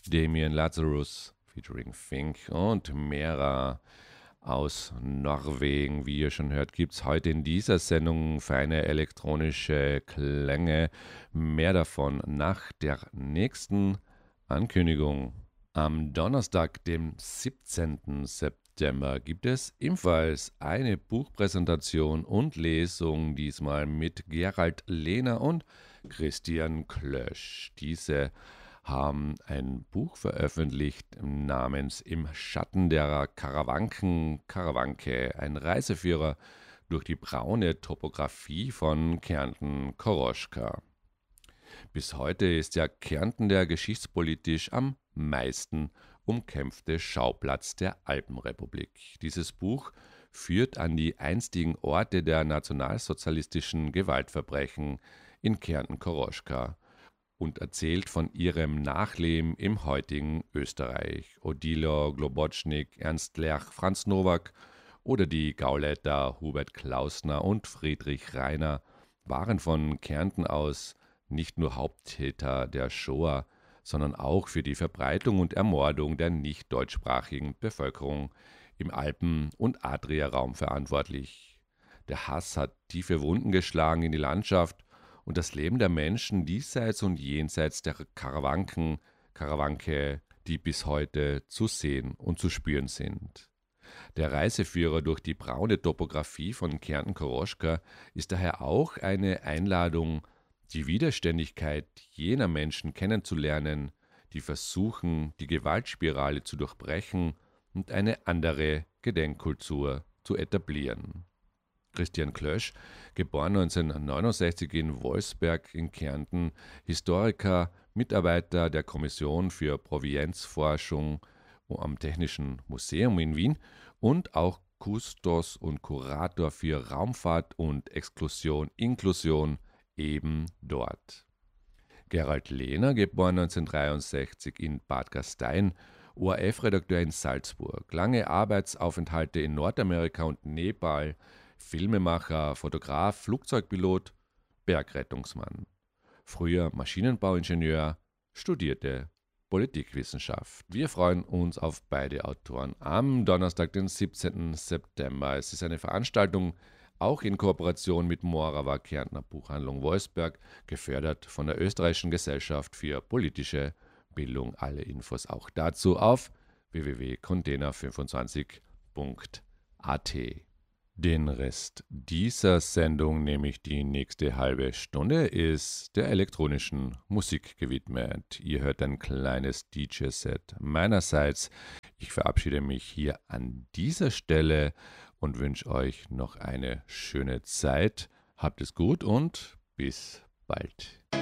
Damien Lazarus featuring Fink und Mera aus Norwegen. Wie ihr schon hört, gibt es heute in dieser Sendung feine elektronische Klänge. Mehr davon nach der nächsten Ankündigung. Am Donnerstag, dem 17. September, gibt es ebenfalls eine Buchpräsentation und Lesung, diesmal mit Gerald Lehner und Christian Klösch. Diese haben ein Buch veröffentlicht namens Im Schatten der Karawanke, ein Reiseführer durch die braune Topographie von Kärnten Koroschka. Bis heute ist ja Kärnten der geschichtspolitisch am meisten umkämpfte Schauplatz der Alpenrepublik. Dieses Buch führt an die einstigen Orte der nationalsozialistischen Gewaltverbrechen in Kärnten Koroschka und erzählt von ihrem Nachleben im heutigen Österreich. Odilo Globotschnik, Ernst Lerch, Franz Nowak oder die Gauleiter Hubert Klausner und Friedrich Rainer waren von Kärnten aus nicht nur Haupttäter der Shoah, sondern auch für die Verbreitung und Ermordung der nicht deutschsprachigen Bevölkerung im Alpen- und Adria-Raum verantwortlich. Der Hass hat tiefe Wunden geschlagen in die Landschaft und das Leben der Menschen diesseits und jenseits der Karawanke, die bis heute zu sehen und zu spüren sind. Der Reiseführer durch die braune Topographie von Kärnten Koroschka ist daher auch eine Einladung, die Widerständigkeit jener Menschen kennenzulernen, die versuchen, die Gewaltspirale zu durchbrechen und eine andere Gedenkkultur zu etablieren. Christian Klösch, geboren 1969 in Wolfsberg in Kärnten, Historiker, Mitarbeiter der Kommission für Provenienzforschung am Technischen Museum in Wien und auch Kustos und Kurator für Raumfahrt und Inklusion eben dort. Gerald Lehner, geboren 1963 in Bad Gastein, ORF-Redakteur in Salzburg, lange Arbeitsaufenthalte in Nordamerika und Nepal, Filmemacher, Fotograf, Flugzeugpilot, Bergrettungsmann. Früher Maschinenbauingenieur, studierte Politikwissenschaft. Wir freuen uns auf beide Autoren am Donnerstag, den 17. September. Es ist eine Veranstaltung auch in Kooperation mit Morava Kärntner Buchhandlung Wolfsberg, gefördert von der Österreichischen Gesellschaft für politische Bildung. Alle Infos auch dazu auf www.container25.at. Den Rest dieser Sendung, nämlich die nächste halbe Stunde, ist der elektronischen Musik gewidmet. Ihr hört ein kleines DJ-Set meinerseits. Ich verabschiede mich hier an dieser Stelle und wünsche euch noch eine schöne Zeit. Habt es gut und bis bald.